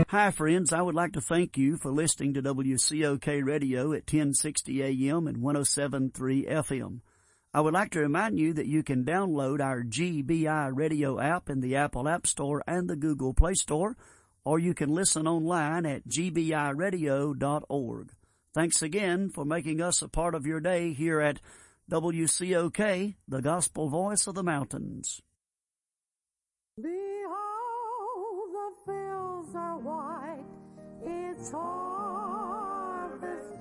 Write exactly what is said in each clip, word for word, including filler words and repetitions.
Hi, friends. I would like to thank you for listening to W C O K Radio at ten sixty A M and one oh seven point three F M. I would like to remind you that you can download our G B I radio app in the Apple App Store and the Google Play Store, or you can listen online at g b i radio dot org. Thanks again for making us a part of your day here at W C O K, the Gospel Voice of the Mountains. Behold, the fields are white, it's harvest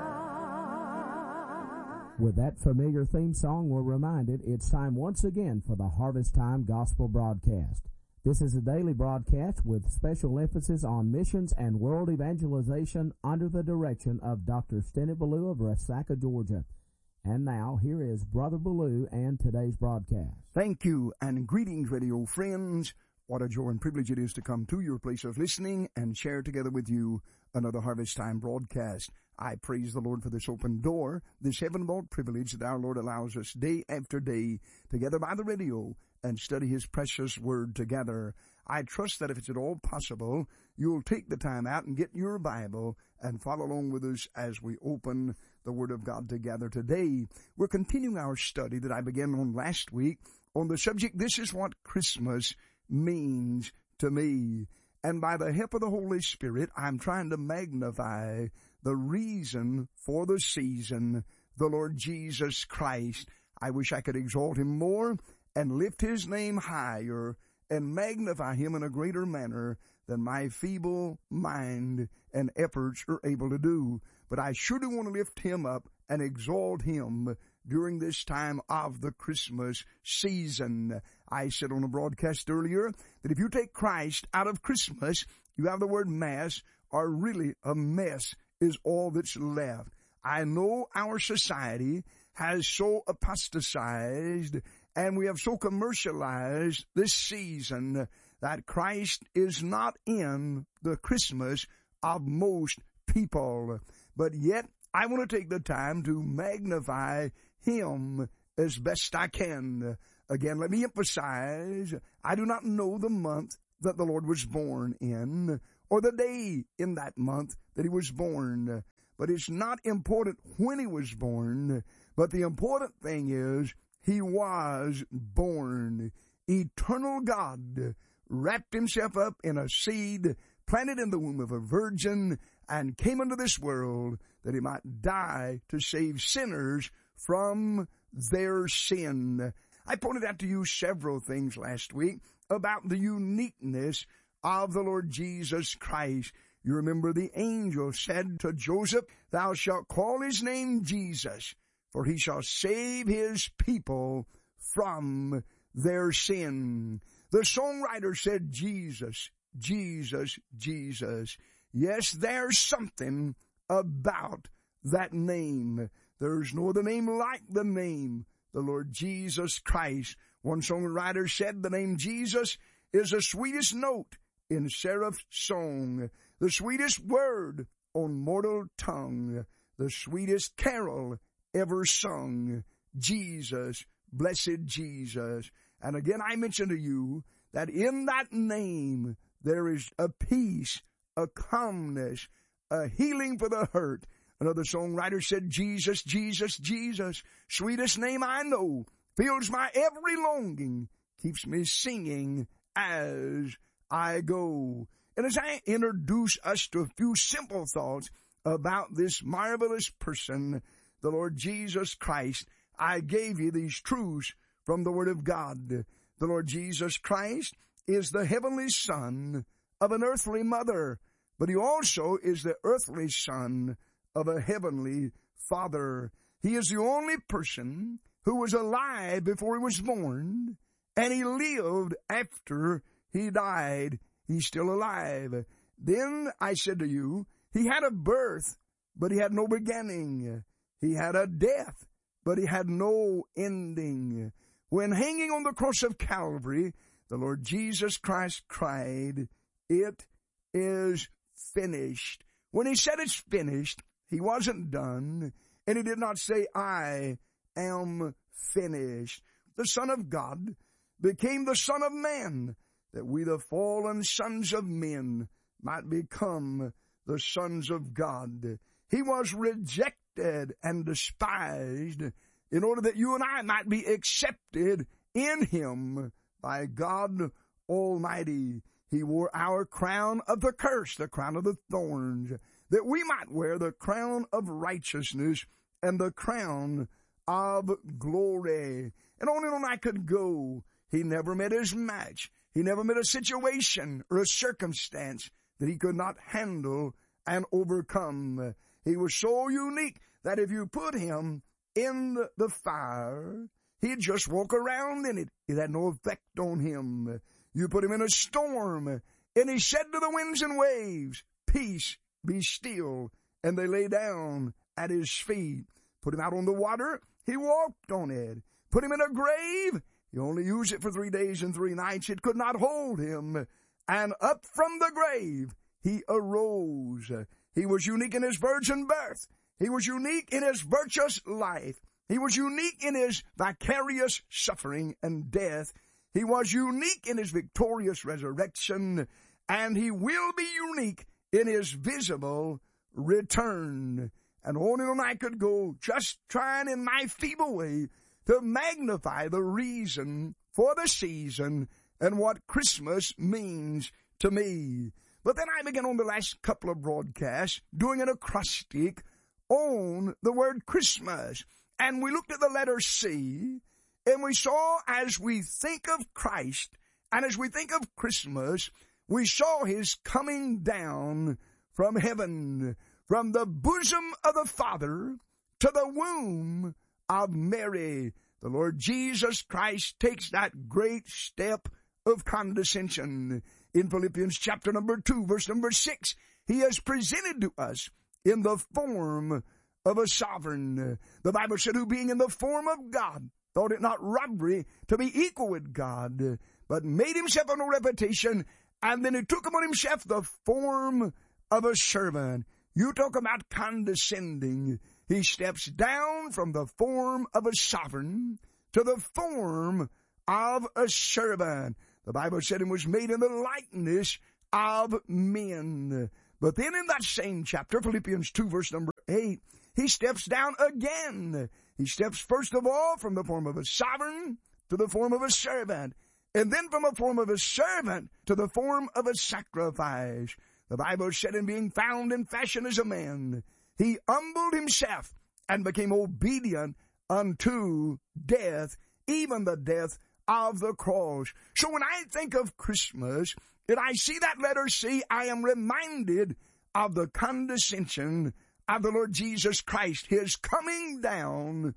time. With that familiar theme song, we're reminded it's time once again for the Harvest Time Gospel Broadcast. This is a daily broadcast with special emphasis on missions and world evangelization under the direction of Doctor Steny Ballou of Resaca, Georgia. And now, here is Brother Ballou and today's broadcast. Thank you, and greetings, radio friends. What a joy and privilege it is to come to your place of listening and share together with you another Harvest Time broadcast. I praise the Lord for this open door, this heaven-brought privilege that our Lord allows us day after day together by the radio and study His precious Word together. I trust that if it's at all possible, you'll take the time out and get your Bible and follow along with us as we open the Word of God together today. We're continuing our study that I began on last week on the subject, This is What Christmas Means to Me. And by the help of the Holy Spirit, I'm trying to magnify the reason for the season, the Lord Jesus Christ. I wish I could exalt Him more and lift His name higher and magnify Him in a greater manner than my feeble mind and efforts are able to do. But I surely want to lift Him up and exalt Him during this time of the Christmas season. I said on a broadcast earlier that if you take Christ out of Christmas, you have the word mass, or really a mess is all that's left. I know our society has so apostatized and we have so commercialized this season that Christ is not in the Christmas of most people. But yet, I want to take the time to magnify Him as best I can. Again, let me emphasize, I do not know the month that the Lord was born in, or the day in that month that He was born. But it's not important when He was born, but the important thing is, He was born. Eternal God wrapped Himself up in a seed, planted in the womb of a virgin, and came into this world that He might die to save sinners from their sin. I pointed out to you several things last week about the uniqueness of the Lord Jesus Christ. You remember the angel said to Joseph, "Thou shalt call His name Jesus, for He shall save His people from their sin." The songwriter said, Jesus, Jesus, Jesus. Yes, there's something about that name. There's no other name like the name, the Lord Jesus Christ. One songwriter said the name Jesus is the sweetest note in seraph's song, the sweetest word on mortal tongue, the sweetest carol ever sung. Jesus, blessed Jesus. And again, I mentioned to you that in that name there is a peace, a calmness, a healing for the hurt. Another songwriter said, Jesus, Jesus, Jesus, sweetest name I know, fills my every longing, keeps me singing as I go. And as I introduce us to a few simple thoughts about this marvelous person, the Lord Jesus Christ, I gave you these truths from the Word of God. The Lord Jesus Christ is the heavenly Son of an earthly mother, but He also is the earthly Son of a heavenly Father. He is the only person who was alive before He was born, and He lived after He died. He's still alive. Then I said to you, He had a birth, but He had no beginning. He had a death, but He had no ending. When hanging on the cross of Calvary, the Lord Jesus Christ cried, "It is finished." When He said it's finished, He wasn't done, and He did not say, "I am finished." The Son of God became the Son of Man, that we, the fallen sons of men, might become the sons of God. He was rejected and despised in order that you and I might be accepted in him by God Almighty. He wore our crown of the curse, the crown of the thorns, that we might wear the crown of righteousness and the crown of glory. And on and on I could go. He never met his match. He never met a situation or a circumstance that he could not handle and overcome. He was so unique that if you put him in the fire, he'd just walk around in it. It had no effect on him. You put him in a storm, and he said to the winds and waves, "Peace, be still." And they lay down at his feet. Put him out on the water, he walked on it. Put him in a grave, he only used it for three days and three nights. It could not hold him. And up from the grave, he arose. He was unique in his virgin birth. He was unique in his virtuous life. He was unique in his vicarious suffering and death. He was unique in his victorious resurrection, and he will be unique in his visible return. And on and on I could go, just trying in my feeble way to magnify the reason for the season and what Christmas means to me. But then I began on the last couple of broadcasts doing an acrostic on the word Christmas. And we looked at the letter C, and we saw as we think of Christ and as we think of Christmas, we saw his coming down from heaven, from the bosom of the Father to the womb of Mary. The Lord Jesus Christ takes that great step of condescension. In Philippians chapter number two, verse number six, he is presented to us in the form of a sovereign. The Bible said, who being in the form of God, thought it not robbery to be equal with God, but made himself of no reputation, and then he took upon himself the form of a servant. You talk about condescending. He steps down from the form of a sovereign to the form of a servant. The Bible said he was made in the likeness of men. But then in that same chapter, Philippians two, verse number eight, he steps down again. He steps first of all from the form of a sovereign to the form of a servant, and then from a form of a servant to the form of a sacrifice. The Bible said, in being found in fashion as a man, he humbled himself and became obedient unto death, even the death of the cross. So when I think of Christmas, and I see that letter C, I am reminded of the condescension of the Lord Jesus Christ, his coming down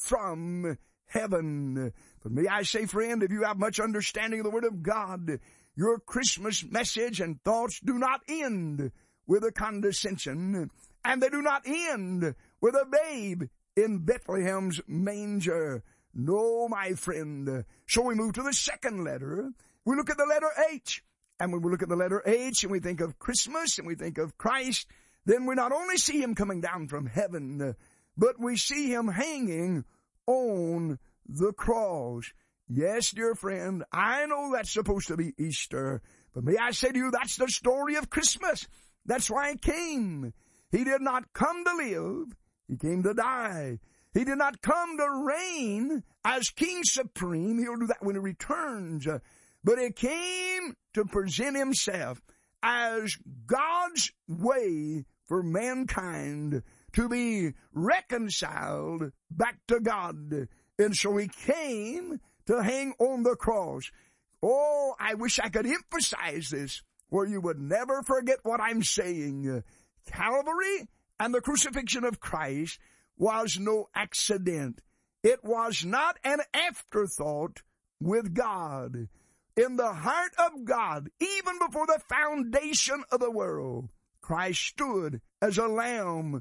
from heaven. But may I say, friend, if you have much understanding of the Word of God, your Christmas message and thoughts do not end with a condescension, and they do not end with a babe in Bethlehem's manger. No, my friend. So we move to the second letter. We look at the letter H. And when we look at the letter H and we think of Christmas and we think of Christ, then we not only see him coming down from heaven, but we see him hanging on the cross. Yes, dear friend, I know that's supposed to be Easter, but may I say to you, that's the story of Christmas. That's why he came. He did not come to live. He came to die. He did not come to reign as King Supreme. He'll do that when he returns. But he came to present himself as God's way for mankind to be reconciled back to God. And so he came to hang on the cross. Oh, I wish I could emphasize this where you would never forget what I'm saying. Calvary and the crucifixion of Christ was no accident. It was not an afterthought with God. In the heart of God, even before the foundation of the world, Christ stood as a lamb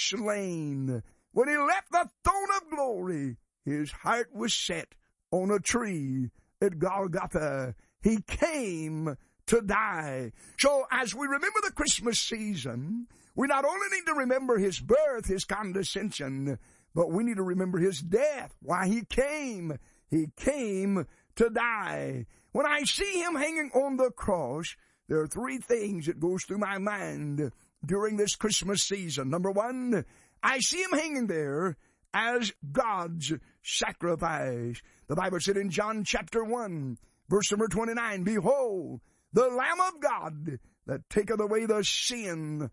slain. When he left the throne of glory, his heart was set on a tree at Golgotha. He came to die. So as we remember the Christmas season, we not only need to remember his birth, his condescension, but we need to remember his death, why he came. He came to die. When I see him hanging on the cross, there are three things that goes through my mind during this Christmas season. Number one, I see him hanging there as God's sacrifice. The Bible said in John chapter one, verse number twenty-nine, behold, the Lamb of God that taketh away the sin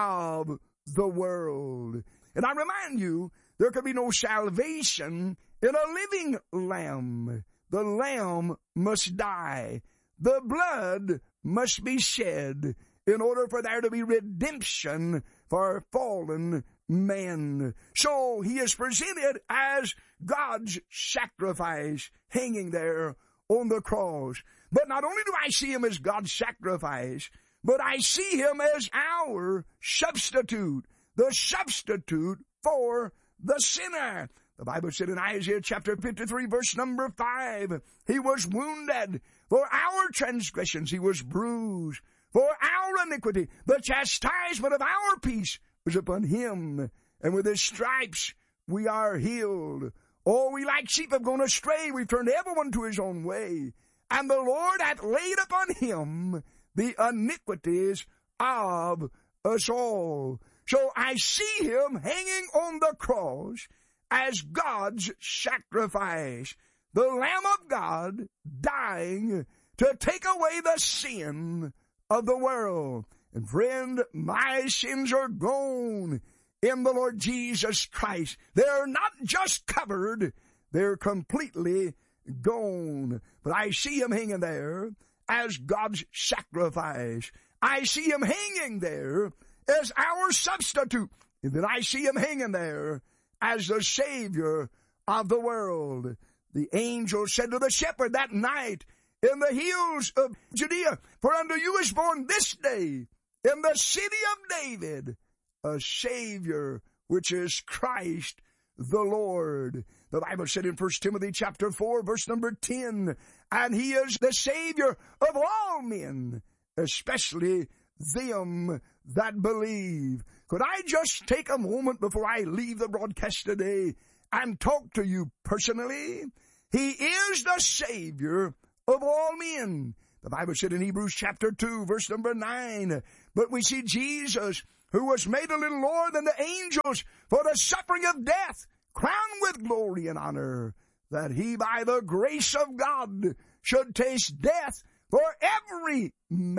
of the world. And I remind you, there could be no salvation in a living lamb. The lamb must die. The blood must be shed in order for there to be redemption for fallen men. So he is presented as God's sacrifice hanging there on the cross. But not only do I see him as God's sacrifice, but I see him as our substitute, the substitute for the sinner. The Bible said in Isaiah chapter fifty-three, verse number five, he was wounded for our transgressions, he was bruised for our iniquity. The chastisement of our peace was upon him, and with his stripes we are healed. Oh, we like sheep have gone astray, we've turned everyone to his own way, and the Lord hath laid upon him the iniquities of us all. So I see him hanging on the cross as God's sacrifice, the Lamb of God dying to take away the sin of the world. And friend, my sins are gone in the Lord Jesus Christ. They're not just covered, they're completely gone. But I see him hanging there as God's sacrifice. I see him hanging there as our substitute. And then I see him hanging there as the Savior of the world. The angel said to the shepherd that night in the hills of Judea, for unto you is born this day in the city of David a Savior, which is Christ the Lord. The Bible said in First Timothy chapter four, verse number ten, and he is the Savior of all men, especially them that believe. Could I just take a moment before I leave the broadcast today and talk to you personally? He is the Savior of all men. The Bible said in Hebrews chapter two, verse number nine, but we see Jesus, who was made a little lower than the angels for the suffering of death, crowned with glory and honor, that he by the grace of God should taste death for every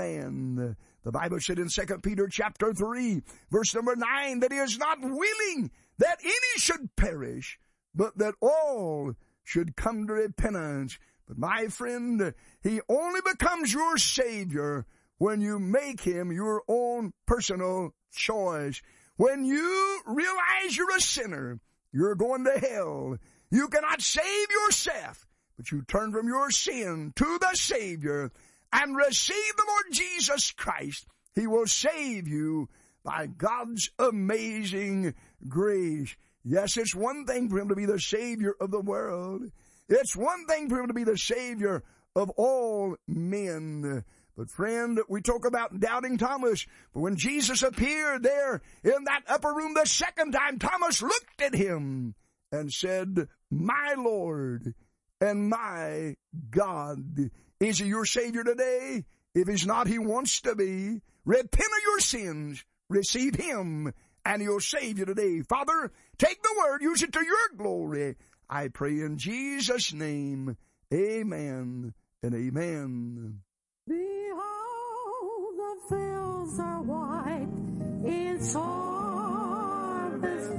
man. The Bible said in Second Peter chapter three, verse number nine, that he is not willing that any should perish, but that all should come to repentance. But my friend, he only becomes your Savior when you make him your own personal choice. When you realize you're a sinner, you're going to hell. You cannot save yourself, but you turn from your sin to the Savior and receive the Lord Jesus Christ. He will save you by God's amazing grace. Yes, it's one thing for him to be the Savior of the world. It's one thing for him to be the Savior of all men. But friend, we talk about doubting Thomas. But when Jesus appeared there in that upper room the second time, Thomas looked at him and said, my Lord and my God. Is he your Savior today? If he's not, he wants to be. Repent of your sins. Receive him, and he'll save you today. Father, take the word, use it to your glory. I pray in Jesus' name. Amen and amen. Behold, the fields are white. It's harvest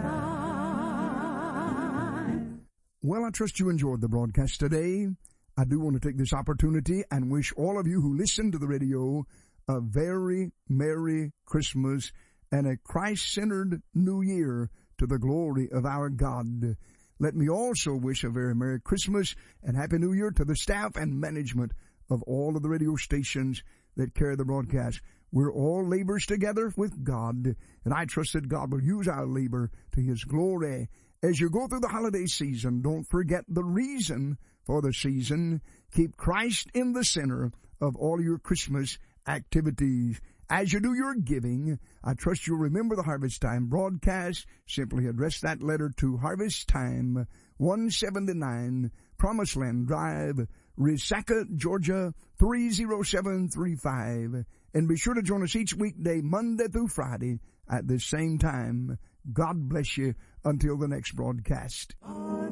time. Well, I trust you enjoyed the broadcast today. I do want to take this opportunity and wish all of you who listen to the radio a very Merry Christmas and a Christ-centered New Year to the glory of our God. Let me also wish a very Merry Christmas and Happy New Year to the staff and management of all of the radio stations that carry the broadcast. We're all laborers together with God, and I trust that God will use our labor to his glory. As you go through the holiday season, don't forget the reason for the season. Keep Christ in the center of all your Christmas activities. As you do your giving, I trust you'll remember the Harvest Time broadcast. Simply address that letter to Harvest Time, one seventy-nine Promised Land Drive, Resaca, Georgia, three oh seven three five. And be sure to join us each weekday, Monday through Friday, at the same time. God bless you until the next broadcast.